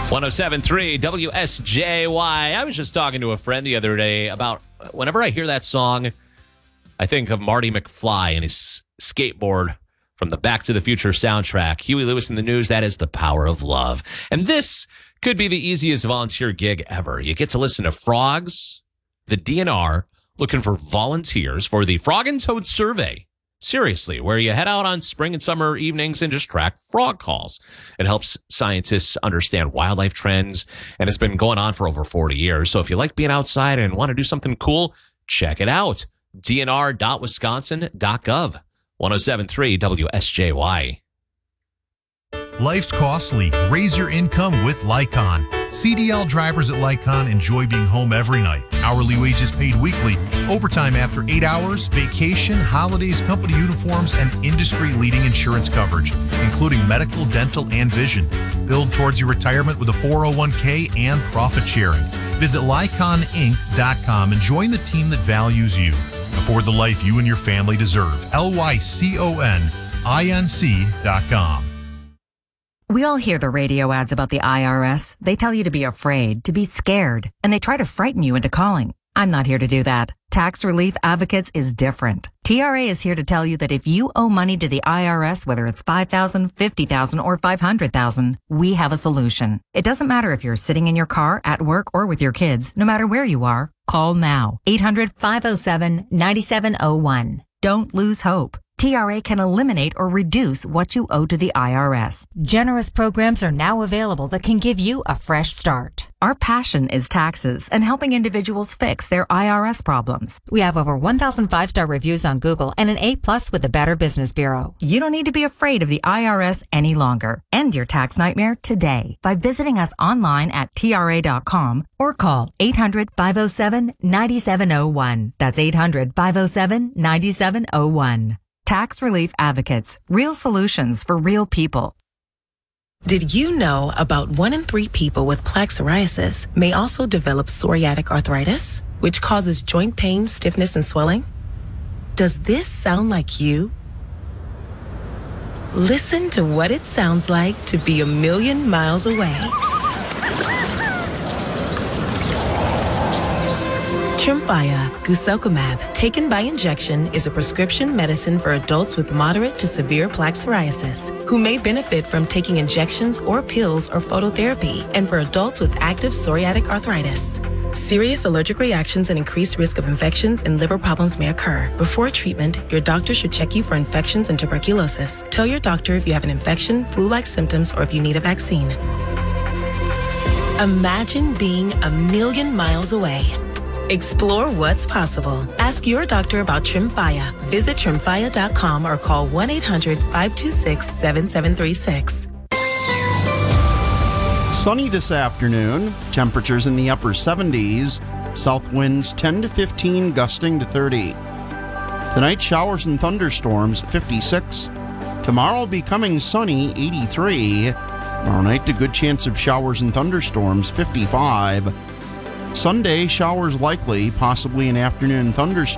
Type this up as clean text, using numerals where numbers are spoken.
107.3 WSJY. I was just talking to a friend the other day about whenever I hear that song, I think of Marty McFly and his skateboard from the Back to the Future soundtrack. Huey Lewis in the News, that is the power of love. And this could be the easiest volunteer gig ever. You get to listen to frogs, the DNR, looking for volunteers for the Frog and Toad Survey. Seriously, where you head out on spring and summer evenings and just track frog calls. It helps scientists understand wildlife trends, and it's been going on for over 40 years. So if you like being outside and want to do something cool, check it out. dnr.wisconsin.gov. 107.3 WSJY. Life's costly. Raise your income with Lycon. CDL drivers at Lycon enjoy being home every night. Hourly wages paid weekly, overtime after 8 hours, vacation, holidays, company uniforms, and industry-leading insurance coverage, including medical, dental, and vision. Build towards your retirement with a 401k and profit sharing. Visit LyconInc.com and join the team that values you. Afford the life you and your family deserve. LYCONINC.com. We all hear the radio ads about the IRS. They tell you to be afraid, to be scared, and they try to frighten you into calling. I'm not here to do that. Tax Relief Advocates is different. TRA is here to tell you that if you owe money to the IRS, whether it's $5,000, $50,000, or $500,000, we have a solution. It doesn't matter if you're sitting in your car, at work, or with your kids. No matter where you are, call now. 800-507-9701. Don't lose hope. TRA can eliminate or reduce what you owe to the IRS. Generous programs are now available that can give you a fresh start. Our passion is taxes and helping individuals fix their IRS problems. We have over 1,000 5-star reviews on Google and an A+ with the Better Business Bureau. You don't need to be afraid of the IRS any longer. End your tax nightmare today by visiting us online at TRA.com or call 800-507-9701. That's 800-507-9701. Tax Relief Advocates, real solutions for real people. Did you know about 1 in 3 people with plaque psoriasis may also develop psoriatic arthritis, which causes joint pain, stiffness, and swelling? Does this sound like you? Listen to what it sounds like to be a million miles away. Tremfya guselkumab, taken by injection, is a prescription medicine for adults with moderate to severe plaque psoriasis who may benefit from taking injections or pills or phototherapy, and for adults with active psoriatic arthritis. Serious allergic reactions and increased risk of infections and liver problems may occur. Before treatment, your doctor should check you for infections and tuberculosis. Tell your doctor if you have an infection, flu-like symptoms, or if you need a vaccine. Imagine being a million miles away. Explore what's possible. Ask your doctor about Tremfya. Visit Tremfya.com or call 1-800-526-7736. Sunny this afternoon. Temperatures in the upper 70s. South winds 10 to 15, gusting to 30. Tonight, showers and thunderstorms, 56. Tomorrow, becoming sunny, 83. Tomorrow night, a good chance of showers and thunderstorms, 55. Sunday, showers likely, possibly an afternoon thunderstorm.